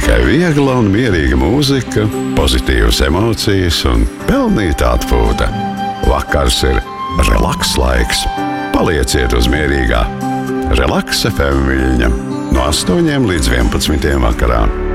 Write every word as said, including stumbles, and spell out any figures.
Tikai viegla un mierīga mūzika, pozitīvas emocijas un pelnīta atpūta. Vakars ir relaks laiks. Palieciet uz mierīgā Relaks F M viļņa no astoņiem līdz vienpadsmitiem vakarā.